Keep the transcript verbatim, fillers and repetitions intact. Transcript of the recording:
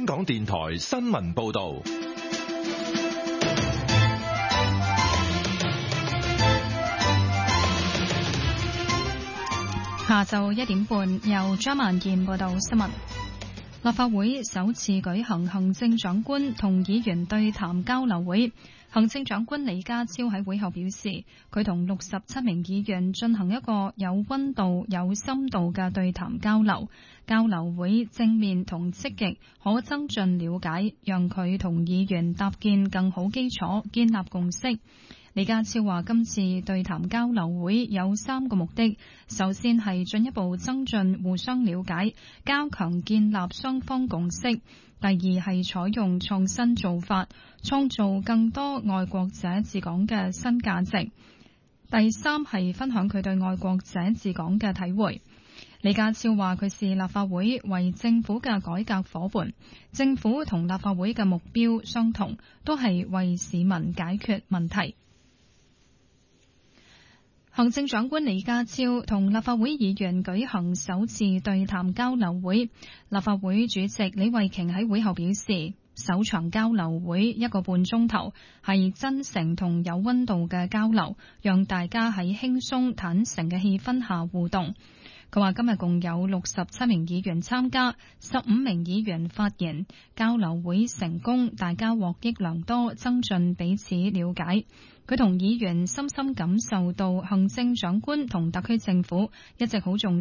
香港電台新聞報道。 下晝一點半，由張萬健報道新聞。立法會首次舉行行政長官同議員對談交流會。行政長官李家超喺會後表示，佢同六十七名議員進行一個有溫度、有深度嘅對談交流。交流會正面同積極，可增進了解，讓佢同議員搭建更好基礎，建立共識。李家超話：今次對談交流會有三個目的，首先係進一步增進互相了解，加強建立雙方共識；第二係採用創新做法，創造更多愛國者治港嘅新價值；第三係分享佢對愛國者治港嘅體會。李家超話：佢視立法會為政府嘅改革夥伴，政府同立法會嘅目標相同，都係為市民解決問題。行政長官李家超同立法會議員舉行首次對談交流會。立法會主席李慧瓊喺會後表示，首場交流會一個半鐘頭，係真誠同有溫度嘅交流，讓大家喺輕鬆坦誠嘅氣氛下互動。佢話今日共有六十七名議員參加，十五名議員發言，交流會成功，大家獲益良多，增進彼此了解。佢同議員深深感受到行政長官同特區政府一直好重視